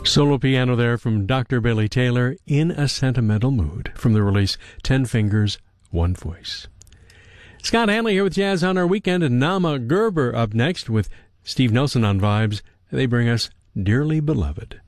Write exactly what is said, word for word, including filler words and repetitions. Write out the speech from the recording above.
Solo piano there from Doctor Billy Taylor, In a Sentimental Mood, from the release Ten Fingers, One Voice. Scott Hanley here with Jazz on Our Weekend, and Nama Gerber up next with Steve Nelson on vibes. They bring us Dearly Beloved.